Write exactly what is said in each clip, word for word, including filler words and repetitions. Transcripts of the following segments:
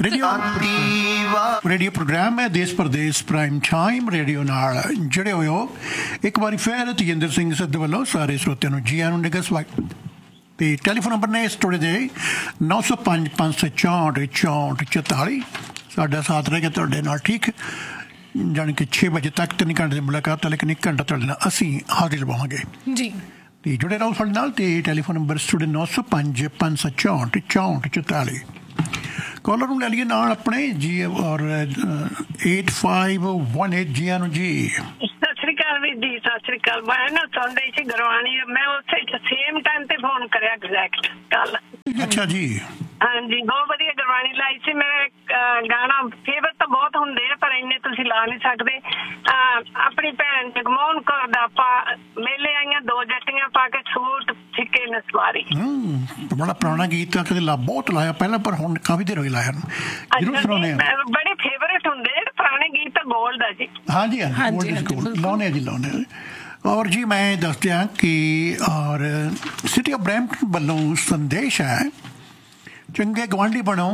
Radio radio programme है देश प्रदेश prime time radio नाल जुड़े हुए हो। एक बार फिर तजिंदर सिंह सिद्ध वालों सारे श्रोतियां नूं जी आयां नूं निघा स्वागत। ते टैलीफोन नंबर ने स्टूडियो दे नौ सौ पाँच पाँच सौ चौंठ चौंठ चौताली साडा साथ रहेगा तुहाडे नाल ठीक जानी कि छे बजे तक तीन घंटे की मुलाकात है, लेकिन एक घंटा तुहाडे नाल असीं हाजिर लवांगे जी। ते जुड़े रहो साडे नाल। ते टैलीफोन नंबर स्टूडियो नौ सौ पाँच पाँच सौ चौंठ चौंठ चौताली। कॉलर नूं लै लईए नाल अपने जी और एट फाइव वन एट जी आनू जी। सत श्री अकाल वीर जी, सत श्री अकाल। मैं ना सुन रही थी गुरबाणी, मैं उसे सेम टाइम ते फोन करया एग्जैक्ट कल। अच्छा जी। हाँ जी, बहुत वधिया गुरबाणी लाई सी। मेरे गाना फेवरेट तो बहुत हुंदे आ पर इन्ने तुसीं ला नहीं सकदे। अपनी भैन जगमोहन कौर दा आपां मेले आईयां दो जट्टियां पा के सूट छिके नसवारी। हम्म बड़ा पुराना गीत है, कदे ला बहुत लाया पहले पर हुण काफी देर होई लाया। जरूर सुनाने बड़े फेवरेट हुंदे पुराने गीत तो गोल्ड है जी। हाँ जी हाँ जी लाने जी लाने। और जी मैं दस दियां कि और सिटी ऑफ ब्रैम्पटन वालों संदेश है चंगे गवांढी बनो,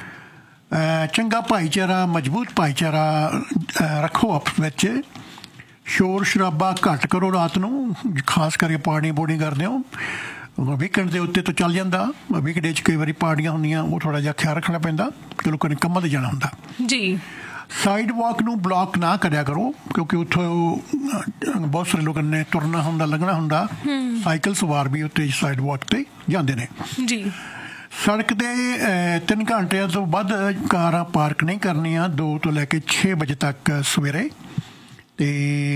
चंगा भाईचारा मजबूत भाईचारा रखो आपस विच, शोर शराबा घट करो रात नूं, खास करके पार्टी पूर्टी करदे हो वीकेंड के उत्ते तो चल जाता। वीकडे च कई बार पार्टियां होंदियां वो थोड़ा जिहा ख्याल रखना पैंदा कि लोगों ने कम्मां ते जाना हुंदा जी। साइड वॉक नूं ब्लॉक ना करया करो क्योंकि उत्थों बहुत सारे लोगों ने तुरना हुंदा लंघना हुंदा। साइकिल सवार भी उत्ते साइड वॉक ते जांदे ने जी। सड़क ते तीन घंटे तो वध कारां पार्क नहीं करनियां दो तो लैके छे बजे तक सवेरे। ते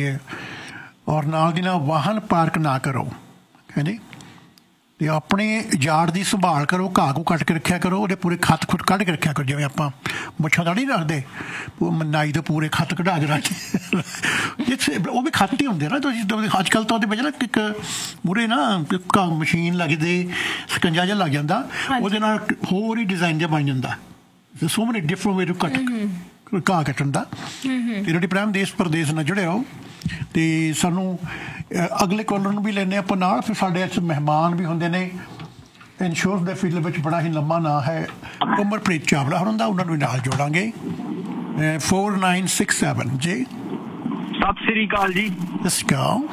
और नाल दी नाल वाहन पार्क ना करो है जी। ते अपने यार्ड की संभाल करो, घाह घू कट के रखा करो, वो पूरे खत खुट कढ़ के रखा करो। जिवें आपां मुच्छां दा नहीं रखदे नाई दे पूरे खत कढ़ा के रख जिथे वो भी खत ही होंदे ना। अजकल तो वजह ना एक मूरे ना मशीन लगदी सकंजा जिहा लग जांदा, ਉਹਦੇ ਨਾਲ होर ही डिजाइन जिहा बन जांदा। So many different way to cut घाह कट्टण दा। ते रेडियो प्रोग्राम देश परदेस नाल जुड़े रहो। ते सानू अगले कॉलर नूं भी लैने आपां नाल। फिर साडे इत्थे मेहमान भी हुंदे ने। इंश्योरेंस दे फील्ड विच बड़ा ही लंबा नां है उमरप्रीत चावला होरां दा, उन्हां नूं नाल जोड़ांगे। फोर नाइन सिक्स सैवन जी। सत श्री अकाल जी। सत श्री अकाल।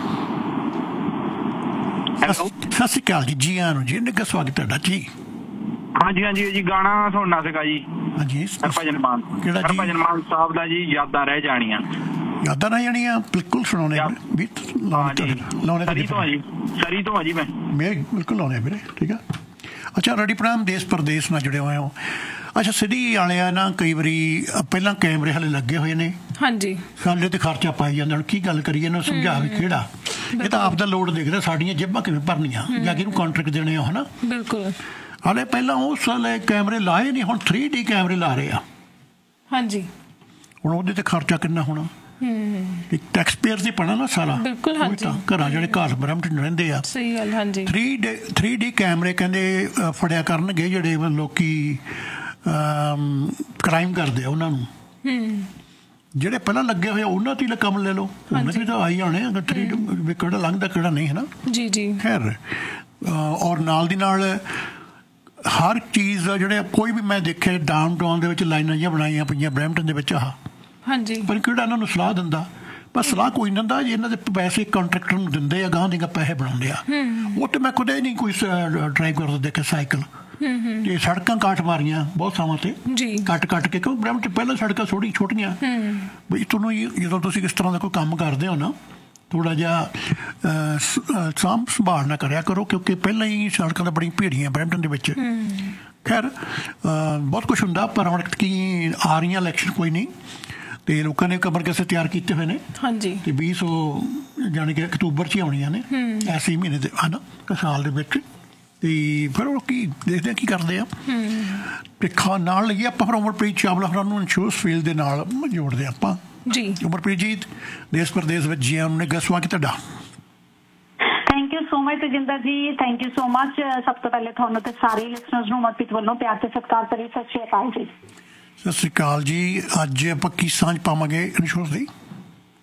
सत श्री अकाल जी, जी आनू जी, निੱਘਾ स्वागत ਤੁਹਾਡਾ जी। हाँ जी हाँ जी जी गाना सुनना सीगा जी। हाँ जी हरभजन मान हरभजन मान साहब दा जी यादां रह जानियां। यादां रह जानियां बिल्कुल सुनाने भी लाने सरी तो जी सरी तो जी मैं मैं बिल्कुल लाने ਵੀਰੇ ठीक है। अच्छा रेडियो प्रोग्राम देश परदेस ਨਾਲ जुड़े हुए हो। अच्छा सिटी वाले ना कई बारी पहला कैमरे हले लगे हुए ने हाँ जी साले ते खर्चा पाई जांदे। हुण की गल करिए ना समझा भी किहड़ा ਇਹ ਤਾਂ ਆਪ ਦਾ ਲੋਡ ਦੇਖਦਾ ਸਾਡੀਆਂ ਜੇਬਾਂ ਕਿਵੇਂ ਭਰਨੀਆਂ ਜਾਂ ਕਿਹਨੂੰ ਕੰਟਰੈਕਟ ਦੇਣੇ ਆ ਹਨਾ। ਬਿਲਕੁਲ ਹਾਲੇ ਪਹਿਲਾਂ ਉਸ ਵਾਲੇ ਕੈਮਰੇ ਲਾਏ ਨਹੀਂ, ਹੁਣ ਥ੍ਰੀ ਡੀ ਕੈਮਰੇ ਲਾ ਰਹੇ ਆ। ਹਾਂਜੀ ਹੁਣ ਉਹਦੇ ਤੇ ਖਰਚਾ ਕਿੰਨਾ ਹੋਣਾ। ਇੱਕ ਟੈਕਸ ਪੇਅਰ ਦੀ ਪਣਾ ਨਾ ਸਾਰਾ। ਬਿਲਕੁਲ ਹਾਂਜੀ ਘਰਾਂ ਜਿਹੜੇ ਘਰ ਬਰਮਟਨ ਰਹਿੰਦੇ ਆ ਸਹੀ ਗੱਲ ਹਾਂਜੀ ਥ੍ਰੀ ਡੀ ਥ੍ਰੀ ਡੀ ਕੈਮਰੇ ਕਹਿੰਦੇ ਫੜਿਆ ਕਰਨਗੇ ਜਿਹੜੇ ਲੋਕੀ ਕ੍ਰਾਈਮ ਕਰਦੇ ਆ ਉਹਨਾਂ ਨੂੰ। ਜਿਹੜੇ ਪਹਿਲਾਂ ਲੱਗੇ ਹੋਏ ਉਹਨਾਂ ਤੇ ਕੰਮ ਲੈ ਲਓ, ਉਹਨਾਂ ਤੇ ਤਾਂ ਆਈ ਆਣੇ ਥ੍ਰੀ ਡੀ ਕਿਹੜਾ ਲੰਘਦਾ ਕਿਹੜਾ ਨਹੀਂ ਹੈ ਨਾ ਜੀ ਜੀ ਖੈਰ। ਔਰ ਨਾਲ ਦੀ ਨਾਲ ਹਰ ਚੀਜ਼ ਜਿਹੜੇ ਕੋਈ ਵੀ ਮੈਂ ਦੇਖਿਆ ਡਾਊਨ ਟਾਊਨ ਦੇ ਵਿੱਚ ਲਾਈਨਾਂ ਜਿਹੀਆਂ ਬਣਾਈਆਂ ਪਈਆਂ ਬਰੈਂਪਟਨ ਦੇ ਵਿੱਚ ਆਹ ਹਾਂਜੀ ਪਰ ਕਿਹੜਾ ਇਹਨਾਂ ਨੂੰ ਸਲਾਹ ਦਿੰਦਾ। ਪਰ ਸਲਾਹ ਕੋਈ ਨਹੀਂ ਦਿੰਦਾ ਜੀ। ਇਹਨਾਂ ਦੇ ਪੈਸੇ ਕੰਟਰੈਕਟਰ ਨੂੰ ਦਿੰਦੇ ਆ, ਗਾਂ ਦੀ ਪੈਸੇ ਬਣਾਉਂਦੇ ਆ। ਉਹ ਤੇ ਮੈਂ ਕਦੇ ਨਹੀਂ ਕੋਈ ਡਰਾਈਵ ਕਰਦਾ ਦੇਖਿਆ ਸਾਈਕਲ ਤੇ ਸੜਕਾਂ ਕਾਟ ਮਾਰੀਆਂ ਬਹੁਤ ਥਾਵਾਂ ਤੇ ਕੱਟ ਕੱਟ ਕੇ ਕਿਉਂ ਬਰੈਂਪਟਨ ਪਹਿਲਾਂ ਸੜਕਾਂ ਥੋੜ੍ਹੀ ਛੋਟੀਆਂ ਬਈ ਤੁਹਾਨੂੰ ਜਦੋਂ ਤੁਸੀਂ ਇਸ ਤਰ੍ਹਾਂ ਦਾ ਕੋਈ ਕੰਮ ਕਰਦੇ ਹੋ ਨਾ ਥੋੜ੍ਹਾ ਜਿਹਾ ਸਾਂਭ ਸੰਭਾਲ ਨਾ ਕਰਿਆ ਕਰੋ ਕਿਉਂਕਿ ਪਹਿਲਾਂ ਹੀ ਸੜਕਾਂ ਤਾਂ ਬੜੀਆਂ ਭੀੜੀਆਂ ਬਰੈਂਪਟਨ ਦੇ ਵਿੱਚ। ਖੈਰ ਬਹੁਤ ਕੁਛ ਹੁੰਦਾ ਪਰ ਹੁਣ ਕੀ ਆ ਰਹੀਆਂ ਇਲੈਕਸ਼ਨ ਕੋਈ ਨਹੀਂ ਤੇ ਲੋਕਾਂ ਨੇ ਕਮਰ ਕਸੇ ਤਿਆਰ ਕੀਤੇ ਹੋਏ ਨੇ ਹਾਂਜੀ ਤੇ ਵੀਹ ਸੌ ਜਾਣੀ ਕਿ ਅਕਤੂਬਰ 'ਚ ਹੀ ਆਉਣੀਆਂ ਨੇ ਐਸੇ ਮਹੀਨੇ ਦੇ ਹੈ ਨਾ ਸਾਲ ਦੇ ਵਿੱਚ। ਤੇ ਫਿਰ ਉਹ ਕੀ ਦੇਖਦੇ ਆ ਕੀ ਕਰਦੇ ਆ ਤੇ ਖਾਣ ਨਾਲ ਲਈਏ ਆਪਾਂ ਫਿਰ ਉਮਰਪ੍ਰੀਤ ਚਾਵਲਾ ਹੋਰਾਂ ਨੂੰ ਇੰਸ਼ੋਰੈਂਸ ਫੀਲਡ ਦੇ ਨਾਲ ਜੋੜਦੇ ਆਪਾਂ ਜੀ। ਉਮਰਪ੍ਰੀਤ ਜੀ ਦੇਸ਼ ਪ੍ਰਦੇਸ਼ ਵਿੱਚ ਜੀ ਆਉਣ ਨੇ ਗਸਵਾ ਕਿ ਤੁਹਾਡਾ thank you so much Tajinder ਜੀ। Thank you so much. ਸਭ ਤੋਂ ਪਹਿਲੇ ਤੁਹਾਨੂੰ ਤੇ ਸਾਰੇ ਲਿਸਨਰਸ ਨੂੰ ਉਮਰਪ੍ਰੀਤ ਵੱਲੋਂ ਪਿਆਰ ਤੇ ਸਤਿਕਾਰ ਭਰੀ ਸਤਿ ਸ਼੍ਰੀ ਅਕਾਲ ਜੀ। ਸਤਿ ਸ਼੍ਰੀ ਅਕਾਲ ਜੀ। ਅੱਜ ਆਪਾਂ ਕੀ ਸਾਂਝ ਪਾਵਾਂਗੇ ਇੰਸ਼ੋਰੈਂਸ ਦੀ?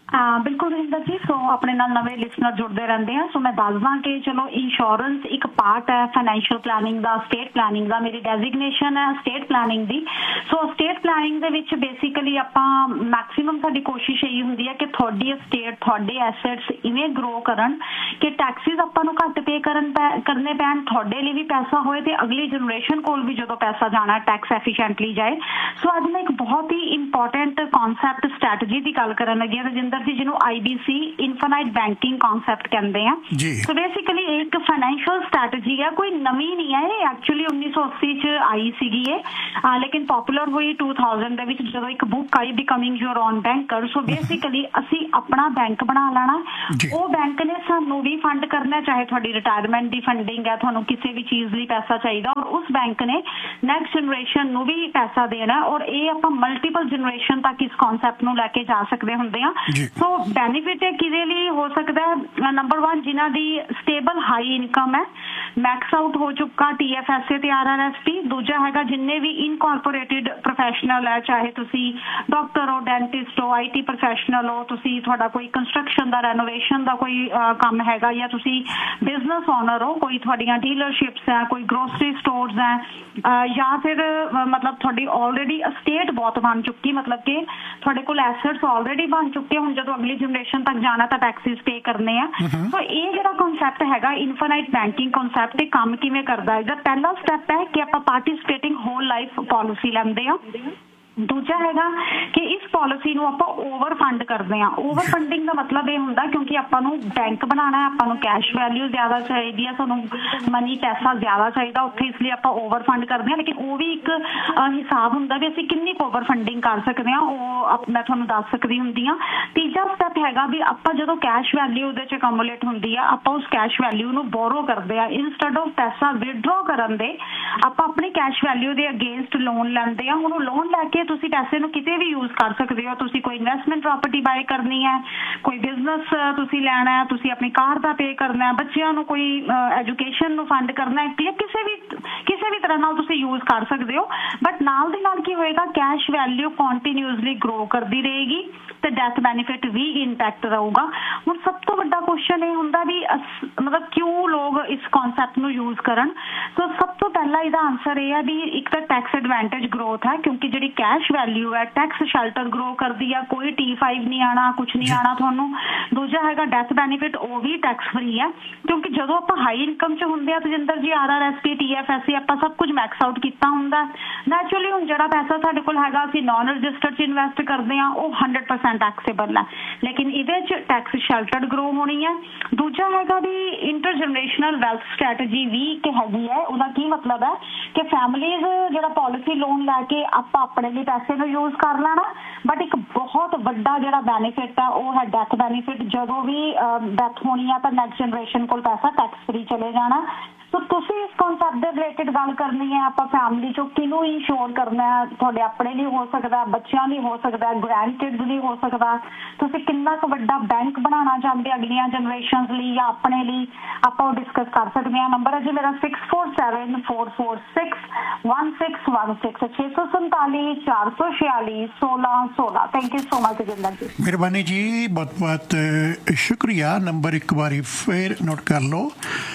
ਬਿਲਕੁਲ ਰਵਿੰਦਰ ਜੀ। ਸੋ ਆਪਣੇ ਨਾਲ ਨਵੇਂ ਲਿਸਨਰ ਜੁੜਦੇ ਰਹਿੰਦੇ ਆ। ਸੋ ਮੈਂ ਦੱਸਦਾ ਕਿ ਚਲੋ ਇੰਸ਼ੋਰੈਂਸ ਇੱਕ ਪਾਰਟ ਹੈ ਫਾਈਨੈਂਸ਼ੀਅਲ ਪਲੈਨਿੰਗ ਦਾ, ਸਟੇਟ ਪਲੈਨਿੰਗ ਦਾ। ਮੇਰੀ ਡੈਜ਼ਿਗਨੇਸ਼ਨ ਹੈ ਸਟੇਟ ਪਲੈਨਿੰਗ ਦੀ। ਸੋ ਸਟੇਟ ਪਲੈਨਿੰਗ ਦੇ ਵਿੱਚ ਬੇਸਿਕਲੀ ਆਪਾਂ ਮੈਕਸੀਮਮ ਸਾਡੀ ਕੋਸ਼ਿਸ਼ ਇਹੀ ਹੁੰਦੀ ਹੈ ਕਿ ਤੁਹਾਡੀ estate, ਤੁਹਾਡੇ ਐਸੈਟਸ ਇਵੇਂ ਗਰੋ ਕਰਨ ਕਿ ਟੈਕਸਿਸ ਆਪਾਂ ਨੂੰ ਘੱਟ ਪੇ ਕਰਨ ਕਰਨੇ ਪੈਣ, ਤੁਹਾਡੇ ਲਈ ਵੀ ਪੈਸਾ ਹੋਏ ਤੇ ਅਗਲੀ ਜਨਰੇਸ਼ਨ ਕੋਲ ਵੀ ਜਦੋਂ ਪੈਸਾ ਜਾਣਾ ਟੈਕਸ ਐਫੀਸ਼ੀਐਂਟਲੀ ਜਾਏ। ਸੋ ਅੱਜ ਮੈਂ ਇੱਕ ਬਹੁਤ ਹੀ ਇੰਪੋਰਟੈਂਟ ਕਨਸੈਪਟ ਸਟ੍ਰੈਟਜੀ ਦੀ ਗੱਲ ਕਰਨ ਲੱਗੀ ਹਾਂ ਰਜਿੰਦਰ ਜੀ, ਜਿਹਨੂੰ I B C infinite banking concept ਕਹਿੰਦੇ ਆ। ਸੋ ਬੇਸਿਕਲੀ ਇੱਕ ਫਾਈਨੈਂਸ਼ੀਅਲ ਸਟ੍ਰੈਟਜੀ ਹੈ, ਕੋਈ ਨਵੀਂ ਨਹੀਂ ਹੈ। ਇਹ ਐਕਚੁਅਲੀ ਉੱਨੀ ਸੌ ਅੱਸੀ ਚ ਆਈ ਸੀਗੀ ਇਹ, ਲੇਕਿਨ ਪਪੂਲਰ ਹੋਈ ਟੂ ਥਾਊਜ਼ੈਂਡ ਦੇ ਵਿੱਚ ਜਦੋਂ ਇੱਕ book I becoming your own banker. So basically ਅਸੀਂ ਆਪਣਾ ਬੈਂਕ ਬਣਾ ਲੈਣਾ, ਉਹ ਬੈਂਕ ਨੇ ਸਾਨੂੰ ਵੀ ਫੰਡ ਕਰਨਾ, ਚਾਹੇ ਤੁਹਾਡੀ ਰਿਟਾਇਰਮੈਂਟ ਦੀ ਫੰਡਿੰਗ ਹੈ, ਤੁਹਾਨੂੰ ਕਿਸੇ ਵੀ ਚੀਜ਼ ਲਈ ਪੈਸਾ ਚਾਹੀਦਾ, ਔਰ ਉਸ ਬੈਂਕ ਨੇ ਨੈਕਸਟ ਜਨਰੇਸ਼ਨ ਨੂੰ ਵੀ ਪੈਸਾ ਦੇਣਾ। ਔਰ ਇਹ ਆਪਾਂ ਮਲਟੀਪਲ ਜਨਰੇਸ਼ਨ ਤੱਕ ਇਸ ਕਨਸੈਪਟ ਨੂੰ ਲੈ ਕੇ ਜਾ ਸਕਦੇ ਹੁੰਦੇ ਆ। ਸੋ ਬੈਨੀਫਿਟ ਕਿਹਦੇ ਲਈ ਹੋ ਸਕਦਾ ਹੈ? ਨੰਬਰ ਵਨ, ਜਿਨ੍ਹਾਂ ਦੀ ਸਟੇਬਲ ਹਾਈ ਇਨਕਮ ਹੈ, ਮੈਕਸ ਆਊਟ ਹੋ ਚੁੱਕਾ ਟੀ ਐਫ ਐਸ ਏ ਤੇ ਆਰ ਆਰ ਐਸ ਪੀ। ਦੂਜਾ ਹੈਗਾ ਜਿੰਨੇ ਵੀ ਇਨਕੋਰਪੋਰੇਟਿਡ ਪ੍ਰੋਫੈਸ਼ਨਲ ਹੈ, ਚਾਹੇ ਤੁਸੀਂ ਡਾਕਟਰ ਹੋ, ਡੈਂਟਿਸਟ ਹੋ, ਆਈ ਟੀ ਪ੍ਰੋਫੈਸ਼ਨਲ ਹੋ, ਤੁਸੀਂ ਤੁਹਾਡਾ ਕੋਈ ਕੰਸਟਰਕਸ਼ਨ ਦਾ, ਰੈਨੋਵੇਸ਼ਨ ਦਾ ਕੋਈ ਕੰਮ ਹੈਗਾ, ਜਾਂ ਤੁਸੀਂ ਬਿਜ਼ਨਸ ਓਨਰ ਹੋ, ਕੋਈ ਤੁਹਾਡੀਆਂ ਡੀਲਰਸ਼ਿਪਸ ਹੈ, ਕੋਈ ਗਰੋਸਰੀ ਸਟੋਰਸ ਹੈ, ਜਾਂ ਫਿਰ ਮਤਲਬ ਤੁਹਾਡੀ ਆਲਰੇਡੀ ਅਸਟੇਟ ਬਹੁਤ ਬਣ ਚੁੱਕੀ, ਮਤਲਬ ਕਿ ਤੁਹਾਡੇ ਕੋਲ ਐਸੈਟਸ ਆਲਰੇਡੀ ਬਣ ਚੁੱਕੇ, ਹੁਣ ਜਦੋਂ ਅਗਲੀ ਜਨਰੇਸ਼ਨ ਤੱਕ ਜਾਣਾ ਤਾਂ ਟੈਕਸਿਸ ਪੇ ਕਰਨੇ ਆ। ਸੋ ਇਹ ਜਿਹੜਾ ਕਨਸੈਪਟ ਹੈਗਾ ਇਨਫਾਈਨਾਈਟ ਬੈਂਕਿੰਗ ਕਨਸੈਪਟ, ਇਹ ਕੰਮ ਕਿਵੇਂ ਕਰਦਾ ਹੈ? ਇਹਦਾ ਪਹਿਲਾ ਸਟੈਪ ਹੈ ਕਿ ਆਪਾਂ ਪਾਰਟਿਸਿਪੇਟਿੰਗ ਹੋਲ ਲਾਈਫ ਪਾਲਿਸੀ ਲੈਂਦੇ ਆ। ਦੂਜਾ ਹੈਗਾ ਕਿ ਇਸ ਪਾਲਿਸੀ ਨੂੰ ਆਪਾਂ ਓਵਰ ਫੰਡ ਕਰਦੇ ਹਾਂ। ਓਵਰ ਫੰਡਿੰਗ ਦਾ ਮਤਲਬ ਇਹ ਹੁੰਦਾ ਕਿਉਂਕਿ ਆਪਾਂ ਨੂੰ ਬੈਂਕ ਬਣਾਉਣਾ, ਆਪਾਂ ਨੂੰ ਕੈਸ਼ ਵੈਲਿਊ ਜ਼ਿਆਦਾ ਚਾਹੀਦੀ ਹੈ, ਸਾਨੂੰ ਮਨੀ ਪੈਸਾ ਜ਼ਿਆਦਾ ਚਾਹੀਦਾ ਉੱਥੇ, ਇਸ ਲਈ ਆਪਾਂ ਓਵਰ ਫੰਡ ਕਰਦੇ ਹਾਂ। ਲੇਕਿਨ ਉਹ ਵੀ ਇੱਕ ਹਿਸਾਬ ਹੁੰਦਾ ਵੀ ਅਸੀਂ ਕਿੰਨੀ ਕੁ ਓਵਰ ਫੰਡਿੰਗ ਕਰ ਸਕਦੇ ਹਾਂ, ਉਹ ਮੈਂ ਤੁਹਾਨੂੰ ਦੱਸ ਸਕਦੀ ਹੁੰਦੀ ਹਾਂ। ਤੀਜਾ ਸਟੈਪ ਹੈਗਾ ਵੀ ਆਪਾਂ ਜਦੋਂ ਕੈਸ਼ ਵੈਲਿਊ ਉਹਦੇ 'ਚ ਅਕਮੂਲੇਟ ਹੁੰਦੀ ਆ, ਆਪਾਂ ਉਸ ਕੈਸ਼ ਵੈਲਿਊ ਨੂੰ ਬੋਰੋ ਕਰਦੇ ਆ। ਇੰਸਟੈਡ ਆਫ ਪੈਸਾ ਵਿਡਰੋ ਕਰਨ ਦੇ ਆਪਾਂ ਆਪਣੀ ਕੈਸ਼ ਵੈਲਿਊ ਦੇ ਅਗੇਂਸਟ ਲੋਨ ਲੈਂਦੇ ਆ। ਹੁਣ ਲੋਨ ਲੈ ਕੇ ਤੁਸੀਂ ਪੈਸੇ ਨੂੰ ਕਿਤੇ ਵੀ ਯੂਜ਼ ਕਰ ਸਕਦੇ ਹੋ। ਤੁਸੀਂ ਕੋਈ ਇਨਵੈਸਟਮੈਂਟ ਪ੍ਰਾਪਰਟੀ ਬਾਏ ਕਰਨੀ ਹੈ, ਕੋਈ ਬਿਜ਼ਨਸ ਤੁਸੀਂ ਲੈਣਾ ਹੈ, ਤੁਸੀਂ ਆਪਣੀ ਕਾਰ ਦਾ ਪੇ ਕਰਨਾ ਹੈ, ਬੱਚਿਆਂ ਨੂੰ ਕੋਈ ਐਜੂਕੇਸ਼ਨ ਨੂੰ ਫੰਡ ਕਰਨਾ ਹੈ, ਜਾਂ ਕਿਸੇ ਵੀ ਕਿਸੇ ਵੀ ਤਰ੍ਹਾਂ ਨਾਲ ਤੁਸੀਂ ਯੂਜ਼ ਕਰ ਸਕਦੇ ਹੋ। ਬਟ ਨਾਲ ਦੇ ਨਾਲ ਕੀ ਹੋਏਗਾ, ਕੈਸ਼ ਵੈਲਿਊ ਕੰਟੀਨਿਊਸਲੀ ਗਰੋ ਕਰਦੀ ਰਹੇਗੀ ਤੇ ਡੈਥ ਬੈਨੀਫਿਟ ਵੀ ਇੰਟੈਕਟ ਰਹੂਗਾ। ਹੁਣ ਸਭ ਤੋਂ ਵੱਡਾ ਕੁਐਸਚਨ ਇਹ ਹੁੰਦਾ ਵੀ ਮਤਲਬ ਕਿਉਂ ਲੋਕ ਇਸ ਕਨਸੈਪਟ ਨੂੰ ਯੂਜ਼ ਕਰਨ? ਸੋ ਸਭ ਤੋਂ ਪਹਿਲਾਂ ਇਹਦਾ ਆਨਸਰ ਇਹ ਹੈ ਵੀ ਇੱਕ ਤਾਂ ਟੈਕਸ ਐਡਵਾਂਟੇਜ ਗਰੋਥ ਹੈ, ਕਿਉਂਕਿ ਜਿਹੜੀ ਕੈਸ਼ ਵੈਲਿਊ ਹੈ ਟੈਕਸ ਸ਼ੈਲਟਰ ਗਰੋ ਕਰਦੀ ਆ, ਕੋਈ ਟੀ ਫਾਈਵ ਨਹੀਂ ਆਣਾ, ਕੁਛ ਨਹੀਂ ਆਣਾ ਤੁਹਾਨੂੰ। ਦੂਜਾ ਹੈਗਾ ਡੈਥ ਬੈਨੀਫਿਟ, ਉਹ ਵੀ ਟੈਕਸ ਫਰੀ ਹੈ, ਕਿਉਂਕਿ ਜਦੋਂ ਆਪਾਂ ਹਾਈ ਇਨਕਮ 'ਚ ਹੁੰਦੇ ਆ ਤਜਿੰਦਰ ਜੀ, R R S P, T F S A ਆਪਾਂ ਸਭ ਕੁਝ ਮੈਕਸ ਆਊਟ ਕੀਤਾ ਹੁੰਦਾ। ਨੈਚੁਰਲੀ ਹੁਣ ਜਿਹੜਾ ਪੈਸਾ ਸਾਡੇ ਕੋਲ ਹੈਗਾ ਅਸੀਂ ਨॉन ਰਜਿਸਟਰਡ 'ਚ ਇਨਵੈਸਟ ਕਰਦੇ ਹਾਂ, ਉਹ ਹੰਡਰਡ ਪਰਸੈਂਟ ਟੈਕਸੇਬਲ ਹੈ, ਲੇਕਿਨ ਇਹਦੇ 'ਚ ਟੈਕਸ ਸ਼ੈਲਟਰਡ ਗਰੋ ਹੋਣੀ ਹੈ। ਦੂਜਾ ਹੈਗਾ ਵੀ ਇੰਟਰ ਜਨਰੇਸ਼ਨਲ ਵੈਲਥ ਸਟ੍ਰੈਟਜੀ ਵੀ ਇੱਕ ਹੈਗੀ ਹੈ। ਉਹਦਾ ਕੀ ਮਤਲਬ ਹੈ ਕਿ ਫੈਮਲੀਜ਼ ਜਿਹੜਾ ਪਾਲਿਸੀ ਲੋਨ ਲੈ ਕੇ ਆਪਾਂ ਆਪਣੇ ਲਈ ਪੈਸੇ ਨੂੰ ਯੂਜ਼ ਕਰ ਲੈਣਾ, ਬਟ ਇੱਕ ਬਹੁਤ ਵੱਡਾ ਜਿਹੜਾ ਬੈਨੀਫਿਟ ਹੈ ਉਹ ਹੈ ਡੈਥ ਬੈਨੀਫਿਟ। ਜਦੋਂ ਵੀ ਡੈਥ ਹੋਣੀ ਆ ਤਾਂ ਨੈਕਸਟ ਜਨਰੇਸ਼ਨ ਕੋਲ ਪੈਸਾ ਟੈਕਸ ਫਰੀ ਚਲੇ ਜਾਣਾ। ਸੋ ਤੁਸੀਂ ਇਸ ਕਨਸੈਪਟ ਦੇ ਰਿਲੇਟਡ ਗੱਲ ਕਰਨੀ ਹੈ, ਆਪਾਂ ਫੈਮਿਲੀ ਚੋਂ ਕਿਹਨੂੰ ਇੰਸ਼ੋਰ ਕਰਨਾ ਹੈ, ਤੁਹਾਡੇ ਆਪਣੇ ਲਈ ਹੋ ਸਕਦਾ, ਬੱਚਿਆਂ ਲਈ ਹੋ ਸਕਦਾ, ਗ੍ਰੈਂਡ ਕਿਡਸ ਲਈ ਹੋ ਸਕਦਾ, ਤੁਸੀਂ ਕਿੰਨਾ ਕੁ ਵੱਡਾ ਬੈਂਕ ਬਣਾਉਣਾ ਚਾਹੁੰਦੇ ਅਗਲੀਆਂ ਜਨਰੇਸ਼ਨਸ ਲਈ ਜਾਂ ਆਪਣੇ ਲਈ, ਆਪਾਂ ਉਹ ਡਿਸਕਸ ਕਰ ਸਕਦੇ ਹਾਂ। ਨੰਬਰ ਹੈ ਜੀ ਮੇਰਾ six four seven four four six one six one six ਛੇ ਸੌ ਸੰਤਾਲੀ ਚਾਰ ਸੌ ਛਿਆਲੀ ਸੋਲਾਂ ਸੋਲਾਂ। Thank you so much Jinder ਜੀ। ਮਿਹਰਬਾਨੀ ਜੀ, ਬਹੁਤ ਬਹੁਤ ਸ਼ੁਕਰੀਆ। ਨੰਬਰ ਇੱਕ ਵਾਰੀ ਫਿਰ ਨੋਟ ਕਰ ਲਓ,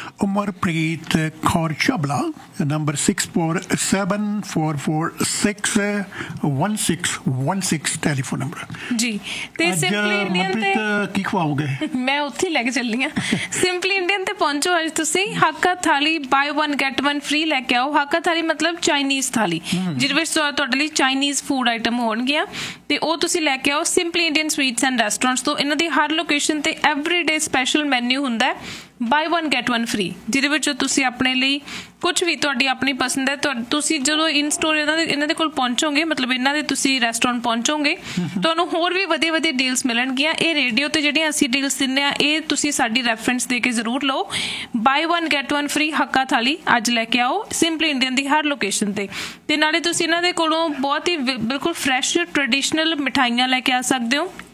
Umarpreet Kaur Chawla, number six four seven four four six one six one six telephone number ਜੀ। ਤੇ ਸਿੰਪਲੀ ਇੰਡੀਅਨ ਤੇ ਕੀ ਖਵਾਓਗੇ? ਮੈਂ ਉੱਥੇ ਲੈ ਕੇ ਚੱਲੀ ਆ। ਸਿੰਪਲੀ ਇੰਡੀਅਨ ਤੇ ਪਹੁੰਚੋ ਅੱਜ ਤੁਸੀਂ। ਹਾਕਾ ਥਾਲੀ ਬਾਈ ਵਨ ਗੈਟ ਵਨ ਫ੍ਰੀ ਲੈ ਕੇ ਆਓ। ਹਾਕਾ ਥਾਲੀ ਮਤਲਬ ਚਾਈਨੀਜ਼ ਥਾਲੀ, ਜਿਹਦੇ ਵਿੱਚ ਤੁਹਾਡੇ ਲਈ ਚਾਈਨੀਜ਼ ਫੂਡ ਆਈਟਮ ਹੋਣਗੀਆਂ ਤੇ ਉਹ ਤੁਸੀਂ ਲੈ ਕੇ ਆਓ simply Indian sweets and restaurants ਤੋਂ। ਇਹਨਾਂ ਦੀ ਹਰ ਲੋਕੇਸ਼ਨ ਤੇ ਐਵਰੀਡੇ ਸਪੈਸ਼ਲ ਮੈਨਿਊ ਹੁੰਦਾ ਹੈ ਬਾਈ ਵਨ ਗੈਟ ਵਨ ਫ੍ਰੀ, ਜਿਹਦੇ ਵਿੱਚ ਤੁਸੀਂ ਆਪਣੇ ਲਈ ਕੁਛ ਵੀ ਤੁਹਾਡੀ ਆਪਣੀ ਪਸੰਦ ਹੈ, ਤੁਸੀਂ ਜਦੋਂ ਇਨ ਸਟੋਰ ਇਹਨਾਂ ਦੇ ਇਹਨਾਂ ਦੇ ਕੋਲ ਪਹੁੰਚੋਗੇ, ਮਤਲਬ ਇਹਨਾਂ ਦੇ ਤੁਸੀਂ ਰੈਸਟੋਰੈਂਟ ਪਹੁੰਚੋਗੇ, ਤੁਹਾਨੂੰ ਹੋਰ ਵੀ ਵਧੀਆ ਵਧੀਆ ਡੀਲਸ ਮਿਲਣਗੀਆਂ। ਇਹ ਰੇਡੀਓ ਤੇ ਜਿਹੜੀਆਂ ਅਸੀਂ ਡੀਲਸ ਦਿੰਦੇ ਹਾਂ ਇਹ ਤੁਸੀਂ ਸਾਡੀ ਰੈਫਰੈਂਸ ਦੇ ਕੇ ਜ਼ਰੂਰ ਲਓ। ਬਾਈ ਵਨ ਗੈਟ ਵਨ ਫ੍ਰੀ ਹੱਕਾ ਥਾਲੀ ਅੱਜ ਲੈ ਕੇ ਆਓ ਸਿੰਪਲੀ ਇੰਡੀਅਨ ਦੀ ਹਰ ਲੋਕੇਸ਼ਨ ਤੇ। ਤੇ ਨਾਲੇ ਤੁਸੀਂ ਇਹਨਾਂ ਦੇ ਕੋਲੋਂ ਬਹੁਤ ਹੀ ਬਿਲਕੁਲ ਫਰੈਸ਼ ਟ੍ਰੈਡੀਸ਼ਨਲ ਮਿਠਾਈਆਂ ਲੈ ਕੇ ਆ ਸਕਦੇ ਹੋ।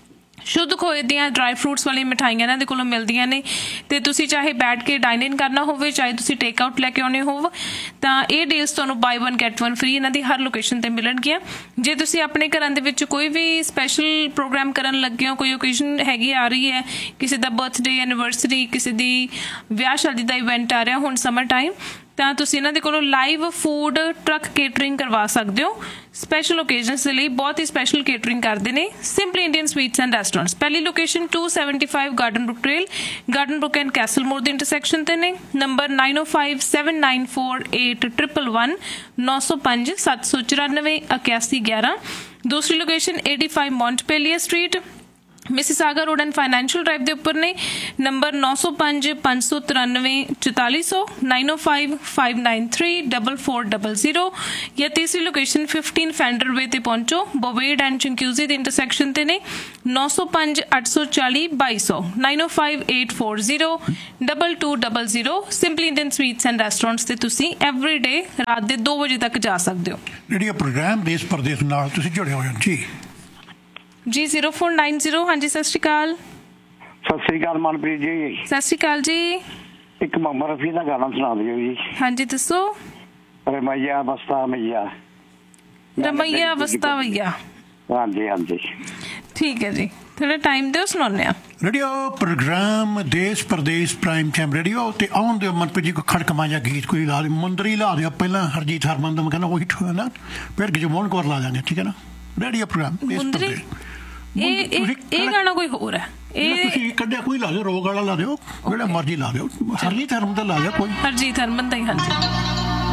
ਸ਼ੁੱਧ ਖੋਏ ਦੀਆਂ ਡਰਾਈ ਫਰੂਟਸ ਵਾਲੀਆਂ ਮਿਠਾਈਆਂ ਇਹਨਾਂ ਦੇ ਕੋਲੋਂ ਮਿਲਦੀਆਂ ਨੇ ਤੇ ਤੁਸੀਂ ਚਾਹੇ ਬੈਠ ਕੇ ਡਾਈਨ ਇਨ ਕਰਨਾ ਹੋਵੇ ਚਾਹੇ ਤੁਸੀਂ ਟੇਕ ਆਊਟ ਲੈ ਕੇ ਆਉਣੇ ਹੋਵੋ ਤਾਂ ਇਹ ਡੀਲਸ ਤੁਹਾਨੂੰ ਬਾਈ ਵਨ ਗੈਟ ਵਨ ਫ੍ਰੀ ਇਹਨਾਂ ਦੀ ਹਰ ਲੋਕੇਸ਼ਨ ਤੇ ਮਿਲਣਗੀਆਂ। ਜੇ ਤੁਸੀਂ ਆਪਣੇ ਘਰਾਂ ਦੇ ਵਿੱਚ ਕੋਈ ਵੀ ਸਪੈਸ਼ਲ ਪ੍ਰੋਗਰਾਮ ਕਰਨ ਲੱਗੇ ਹੋ, ਕੋਈ ਓਕੇਜ਼ਨ ਹੈਗੀ ਆ ਰਹੀ ਹੈ, ਕਿਸੇ ਦਾ ਬਰਥਡੇ ਐਨੀਵਰਸਰੀ, ਕਿਸੇ ਦੀ ਵਿਆਹ ਸ਼ਾਦੀ ਦਾ ਇਵੈਂਟ ਆ ਰਿਹਾ ਹੁਣ ਸਮਰ ਟਾਈਮ, ਤਾਂ ਤੁਸੀਂ ਇਹਨਾਂ ਦੇ ਕੋਲੋਂ ਲਾਈਵ ਫੂਡ ਟਰੱਕ ਕੇਟਰਿੰਗ ਕਰਵਾ ਸਕਦੇ ਹੋ। ਸਪੈਸ਼ਲ ਓਕੇਜ਼ਨਸ ਦੇ ਲਈ ਬਹੁਤ ਹੀ ਸਪੈਸ਼ਲ ਕੇਟਰਿੰਗ ਕਰਦੇ ਨੇ simply Indian sweets and restaurants. ਪਹਿਲੀ location to seventy five garden Brook trail, garden Brook and Castell ਮੋਰ ਦੇ ਇੰਟਰਸੈਕਸ਼ਨ ਤੇ ਨੇ। ਨੰਬਰ ਨਾਈਨ ਓ five seven nine four eight triple one, ਨੌ ਸੌ ਪੰਜ ਸੱਤ ਸੌ ਚੁਰਾਨਵੇਂ ਇਕਿਆਸੀ ਗਿਆਰਾਂ। ਦੂਸਰੀ location eighty five ਮੌਂਟਪੇਲੀਅਰ street, Mississauga road and financial drive ਦੇ ਉੱਪਰ ਨੇ। ਨੰਬਰ ਨੌ ਸੌ ਪੰਜ ਪੰਜ ਸੌ ਤਰਾਨਵੇਂ ਚੁਤਾਲੀ ਸੌ, ਨਾਈਨ ਓ five five nine three double four double zero. ਜਾਂ ਤੀਸਰੀ ਲੋਕੇਸ਼ਨ ਫਿਫਟੀਨ ਫੈਂਡਰ ਵੇ ਤੇ ਪਹੁੰਚੋ, ਬੋਵੇਡ ਐਂਡ ਚਿੰਕਿਊਜ਼ੀ ਦੇ ਇੰਟਰਸੈਕਸ਼ਨ ਤੇ ਨੇ। ਨੌ ਸੌ ਪੰਜ ਅੱਠ ਸੌ ਚਾਲੀ ਬਾਈ ਸੌ, nine O five eight four zero double two double zero. Simply Indian sweets and restaurants ਤੇ ਤੁਸੀਂ ਐਵਰੀ ਡੇ ਰਾਤ ਦੇ ਦੋ ਵਜੇ ਤੱਕ ਜਾ ਸਕਦੇ ਹੋ। ਜਿਹੜੀ ਪ੍ਰੋਗਰਾਮ ਦੇਸ਼ ਪ੍ਰਦੇਸ਼ ਨਾਲ ਤੁਸੀਂ ਜੁੜੇ ਹੋਏ ਹੋ ਜੀ ਜੀ ਜ਼ੀਰੋ ਫੋਰ ਨਾਈਨ ਜ਼ੀਰੋ। ਹਾਂਜੀ ਸਤਿ ਸ਼੍ਰੀ ਅਕਾਲ। ਸਤਿ ਸ਼੍ਰੀ ਅਕਾਲ ਮਨਪ੍ਰੀਤ ਜੀ। ਸਤਿ ਸ਼੍ਰੀ ਅਕਾਲ ਜੀ। ਇੱਕ ਮੁਹੰਮਦ ਰਫੀ ਦਾ ਗਾਣਾ ਸੁਣਾ ਦਿਓ ਜੀ। ਹਾਂਜੀ ਦੱਸੋ। ਰਮਈਆ ਬਸਤਾ ਮਈਆ, ਰਮਈਆ ਬਸਤਾ ਮਈਆ। ਹਾਂਜੀ ਹਾਂਜੀ ਠੀਕ ਹੈ ਜੀ, ਥੋੜਾ ਟਾਈਮ ਦਿਓ ਸੁਣਾਉਂਦੇ ਆ। ਰੇਡੀਓ ਪ੍ਰੋਗਰਾਮ ਦੇਸ਼ ਪ੍ਰਦੇਸ਼ ਪ੍ਰਾਈਮ ਟਾਈਮ ਰੇਡੀਓ ਤੇ ਆਉਣ ਦਿਓ ਮਨਪ੍ਰੀਤ ਜੀ ਕੋਈ ਖੜਕਮਾ ਜਾਂ ਗੀਤ ਕੋਈ ਲਾ ਦਿਓ, ਮੁੰਦਰੀ ਲਾ ਦਿਓ ਪਹਿਲਾਂ ਹਰਜੀਤ ਹਰਮਨ ਦਾ ਮੈਂ ਕਹਿੰਦਾ ਉਹੀ ਠੋਇਆ ਨਾ, ਫਿਰ ਜਮੋਹਨ ਕੌਰ ਲਾ ਦਾਂਗੇ ਠੀਕ ਹੈ ਨਾ। ਰੇਡੀਓ ਪ੍ਰੋਗਰਾਮ ਮੁੰਦਰੀ ਇਹ ਇਹ ਗਾਣਾ ਕੋਈ ਹੋਰ ਹੈ, ਇਹ ਤੁਸੀਂ ਕੱਢਿਆ ਕੋਈ ਲਾ ਦਿਓ, ਰੋਗ ਵਾਲਾ ਲਾ ਦਿਓ, ਜਿਹੜਾ ਮਰਜ਼ੀ ਲਾ ਦਿਓ, ਹਰਜੀਤ ਹਰਮਨ ਦਾ ਲਾ ਦਿਓ ਕੋਈ, ਹਰਜੀਤ ਹਰਮਨ ਦਾ ਹੀ। ਹਾਂਜੀ